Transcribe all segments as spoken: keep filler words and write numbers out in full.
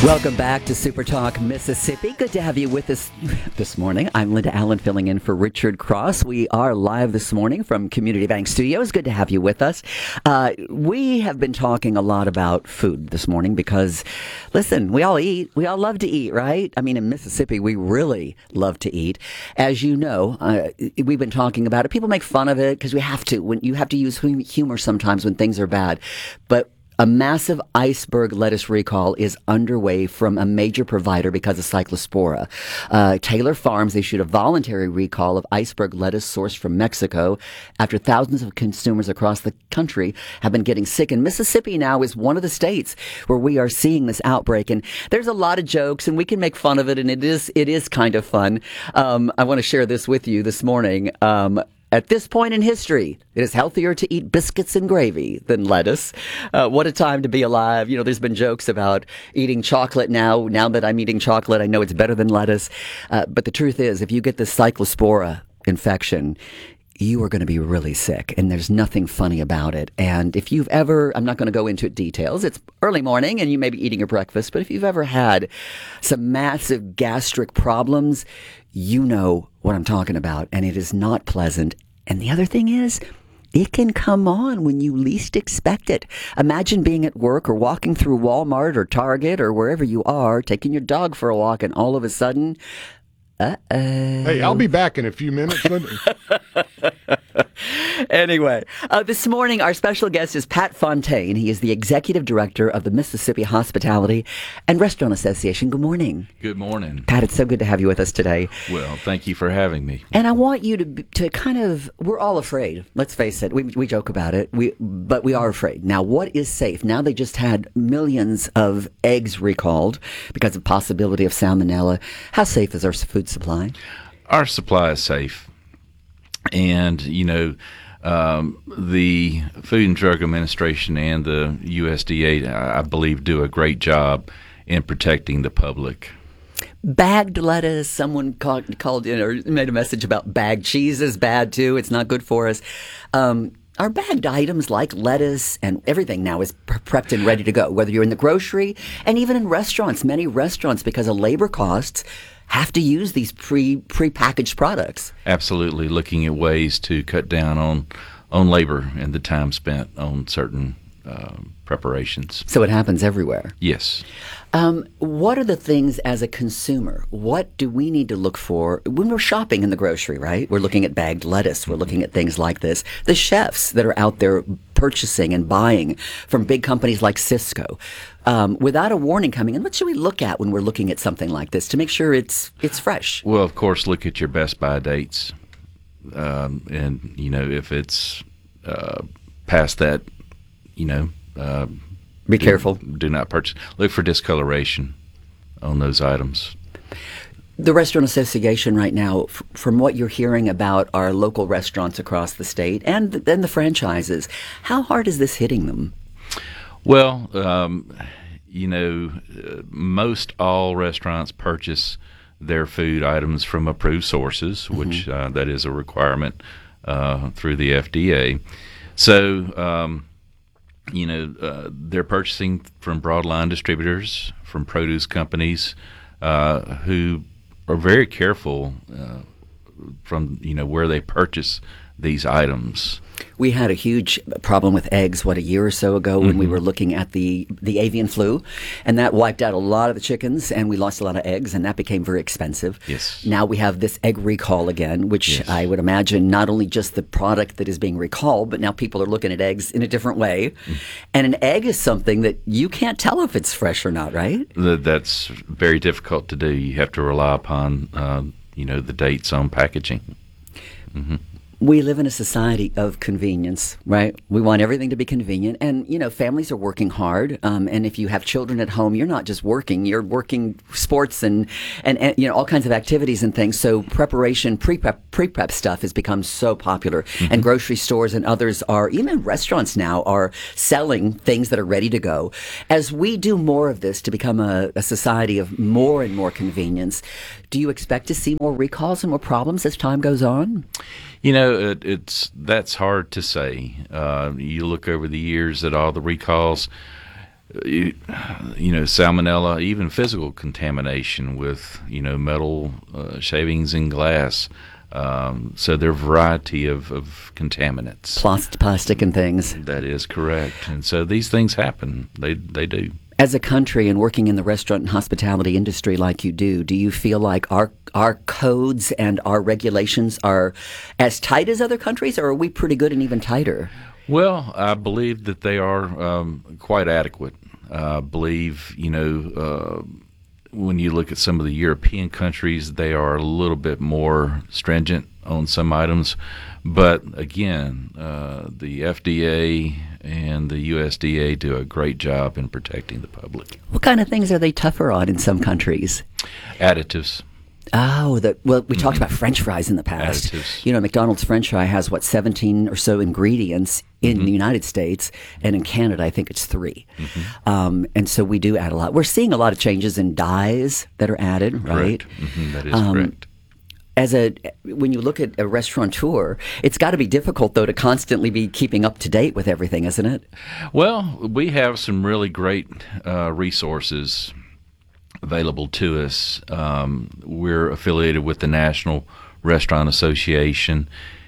Welcome back to Super Talk Mississippi. Good to have you with us this morning. I'm Linda Allen filling in for Richard Cross. We are live this morning from Community Bank Studios. Good to have you with us. Uh, we have been talking a lot about food this morning because, listen, we all eat. We all love to eat, right? I mean, in Mississippi, we really love to eat. As you know, uh, we've been talking about it. People make fun of it because we have to. When you have to use humor sometimes when things are bad. But a massive iceberg lettuce recall is underway from a major provider because of Cyclospora. Uh, Taylor Farms issued a voluntary recall of iceberg lettuce sourced from Mexico after thousands of consumers across the country have been getting sick. And Mississippi now is one of the states where we are seeing this outbreak. And there's a lot of jokes, and we can make fun of it, and it is it is kind of fun. Um, I want to share this with you this morning. Um, At this point in history, it is healthier to eat biscuits and gravy than lettuce. Uh, what a time to be alive. You know, there's been jokes about eating chocolate now. Now that I'm eating chocolate, I know it's better than lettuce. Uh, but the truth is, if you get the Cyclospora infection, you are going to be really sick, and there's nothing funny about it. And if you've ever, I'm not going to go into details, it's early morning and you may be eating your breakfast, but if you've ever had some massive gastric problems, you know what I'm talking about, and it is not pleasant. And the other thing is, it can come on when you least expect it. Imagine being at work or walking through Walmart or Target or wherever you are, taking your dog for a walk, and all of a sudden, uh-oh. Hey, I'll be back in a few minutes. Anyway, uh, this morning our special guest is Pat Fontaine. He is the executive director of the Mississippi Hospitality and Restaurant Association. Good morning. Good morning. Pat, it's so good to have you with us today. Well, thank you for having me. And I want you to to kind of, we're all afraid. Let's face it. We we joke about it, we but we are afraid. Now, what is safe? Now they just had millions of eggs recalled because of possibility of salmonella. How safe is our food supply? Our supply is safe. And, you know, um, the Food and Drug Administration and the U S D A, I believe, do a great job in protecting the public. Bagged lettuce, someone called, called in or made a message about bagged cheese is bad, too. It's not good for us. Um, Our bagged items like lettuce and everything now is prepped and ready to go, whether you're in the grocery and even in restaurants. Many restaurants, because of labor costs, have to use these pre pre-packaged products. Absolutely, looking at ways to cut down on on labor and the time spent on certain uh, preparations. So it happens everywhere. Yes. Um, what are the things as a consumer? What do we need to look for when we're shopping in the grocery, right? We're looking at bagged lettuce. We're looking at things like this. The chefs that are out there purchasing and buying from big companies like Cisco, um, without a warning coming in, what should we look at when we're looking at something like this to make sure it's it's fresh? Well, of course, look at your best by dates. Um, and, you know, if it's uh, past that, you know, uh, Be do, careful. Do not purchase. Look for discoloration on those items. The Restaurant Association right now, f- from what you're hearing about our local restaurants across the state and then the franchises, how hard is this hitting them? Well, um, you know, uh, most all restaurants purchase their food items from approved sources, mm-hmm. which uh, that is a requirement uh, through the F D A. So, um, you know, uh, they're purchasing from broadline distributors, from produce companies uh, who are very careful uh, from, you know, where they purchase these items. We had a huge problem with eggs, what, a year or so ago when mm-hmm. we were looking at the, the avian flu, and that wiped out a lot of the chickens, and we lost a lot of eggs, and that became very expensive. Yes. Now we have this egg recall again, which yes. I would imagine not only just the product that is being recalled, but now people are looking at eggs in a different way. Mm. And an egg is something that you can't tell if it's fresh or not, right? That's very difficult to do. You have to rely upon, uh, you know, the dates on packaging. Mm-hmm. We live in a society of convenience, right? We want everything to be convenient. And, you know, families are working hard. Um, and if you have children at home, you're not just working, you're working sports and, and, and you know, all kinds of activities and things. So preparation, pre-prep, pre-prep stuff has become so popular. Mm-hmm. And grocery stores and others are, even restaurants now, are selling things that are ready to go. As we do more of this to become a, a society of more and more convenience, do you expect to see more recalls and more problems as time goes on? You know, it, it's that's hard to say. Uh, you look over the years at all the recalls. you, you know, salmonella, even physical contamination with, you know, metal uh, shavings and glass. Um, so there are a variety of, of contaminants. Plas- plastic and things. That is correct. And so these things happen. They they do. As a country and working in the restaurant and hospitality industry like you do, do you feel like our our codes and our regulations are as tight as other countries, or are we pretty good and even tighter? Well, I believe that they are um, quite adequate. I believe, you know, uh, when you look at some of the European countries, they are a little bit more stringent on some items. But again, uh, the F D A and the U S D A do a great job in protecting the public. What kind of things are they tougher on in some countries? Additives. Oh, the, well, we talked about French fries in the past. Additives. You know, McDonald's French fry has, what, seventeen or so ingredients in Mm-hmm. the United States, and in Canada, I think it's three. Mm-hmm. Um, and so we do add a lot. We're seeing a lot of changes in dyes that are added, right? Correct. Mm-hmm, that is Um, correct. As a, when you look at a restaurateur, it's got to be difficult, though, to constantly be keeping up to date with everything, isn't it? Well, we have some really great uh, resources available to us. Um, we're affiliated with the National Restaurant Association,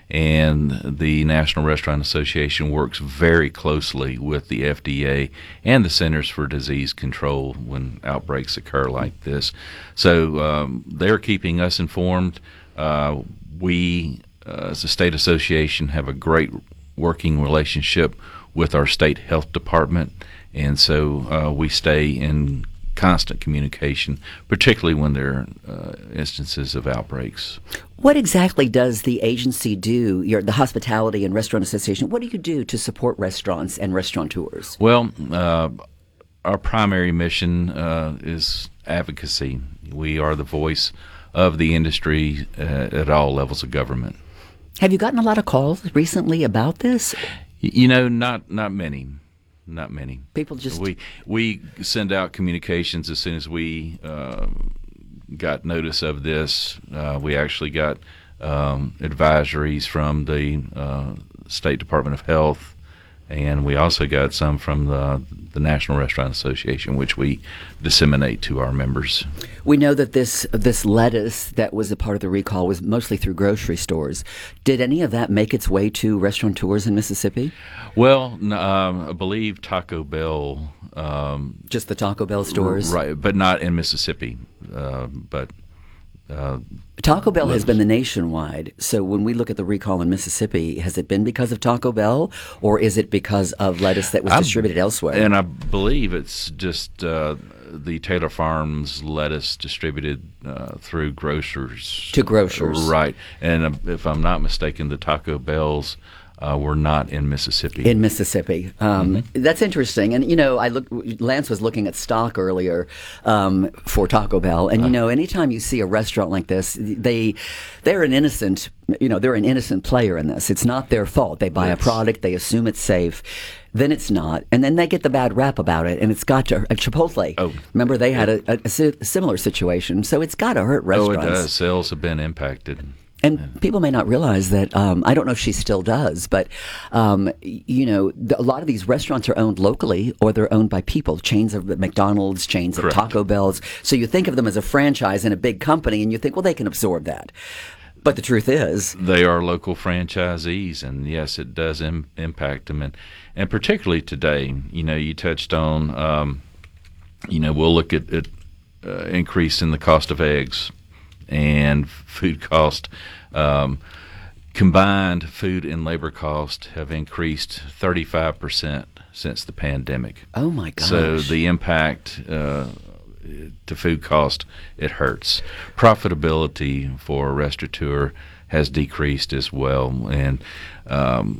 and the National Restaurant Association works very closely with the F D A and the Centers for Disease Control when outbreaks occur like this. So um, they're keeping us informed. Uh, we, uh, as a state association, have a great working relationship with our state health department, and so uh, we stay in constant communication, particularly when there are uh, instances of outbreaks. What exactly does the agency do, your, the Hospitality and Restaurant Association, what do you do to support restaurants and restaurateurs? Well, uh, our primary mission uh, is advocacy. We are the voice of the industry uh, at all levels of government. Have you gotten a lot of calls recently about this? Y- You know, not not many. Not many. People just... We we send out communications as soon as we uh, got notice of this. Uh, we actually got um, advisories from the uh, State Department of Health, and we also got some from the, the National Restaurant Association, which we disseminate to our members. We know that this this lettuce that was a part of the recall was mostly through grocery stores. Did any of that make its way to restaurateurs in Mississippi? Well, n- um, I believe Taco Bell. Um, Just the Taco Bell stores? Right, but not in Mississippi. Uh, but uh, Taco Bell has lettuce. been the nationwide. So when we look at the recall in Mississippi, has it been because of Taco Bell, or is it because of lettuce that was I- distributed elsewhere? And I believe it's just uh, the Taylor Farms lettuce distributed uh, through grocers. To grocers. Right. And uh, if I'm not mistaken, the Taco Bells uh, were not in Mississippi. In Mississippi, um, Mm-hmm. that's interesting. And you know, I look. Lance was looking at stock earlier um, for Taco Bell, and you know, anytime you see a restaurant like this, they they're an innocent. You know, they're an innocent player in this. It's not their fault. They buy Yes. a product, they assume it's safe, then it's not, and then they get the bad rap about it. And it's got to. Uh, Chipotle. Oh. Remember, they had a, a, a si- similar situation, so it's got to hurt oh, restaurants. it does. Sales have been impacted. And people may not realize that, um, I don't know if she still does, but, um, y- you know, the, a lot of these restaurants are owned locally or they're owned by people, chains of McDonald's, chains Correct. of Taco Bells. So you think of them as a franchise in a big company and you think, well, they can absorb that. But the truth is, They are local franchisees, and yes, it does Im- impact them, and and particularly today. You know, you touched on. Um, you know, we'll look at, at uh, increase in the cost of eggs and food cost. Um, combined food and labor cost have increased thirty-five percent since the pandemic. oh my gosh. So the impact uh, to food cost, it hurts. Profitability for a restaurateur has decreased as well, and um,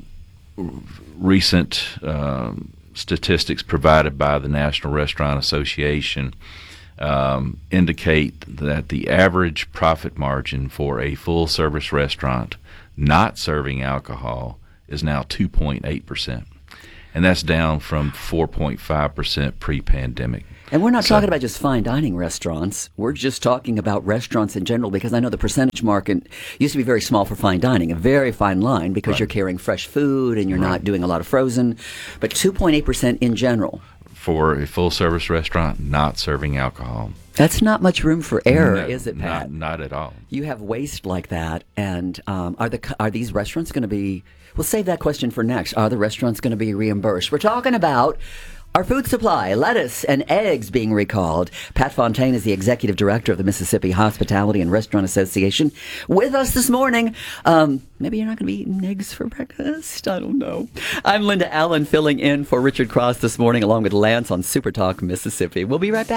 recent um, statistics provided by the National Restaurant Association um, indicate that the average profit margin for a full-service restaurant not serving alcohol is now two point eight percent. And that's down from four point five percent pre-pandemic. And we're not So- talking about just fine dining restaurants. We're just talking about restaurants in general, because I know the percentage market used to be very small for fine dining, a very fine line, because Right. you're carrying fresh food and you're not doing a lot of frozen. But two point eight percent in general. for a full service restaurant not serving alcohol. That's not much room for error, No, is it, Pat? Not, not at all. You have waste like that, and um, are the are these restaurants going to be? We'll save that question for next. Are the restaurants going to be reimbursed? We're talking about our food supply, lettuce and eggs being recalled. Pat Fontaine is the executive director of the Mississippi Hospitality and Restaurant Association with us this morning. Um, maybe you're not going to be eating eggs for breakfast. I don't know. I'm Linda Allen filling in for Richard Cross this morning along with Lance on Super Talk Mississippi. We'll be right back.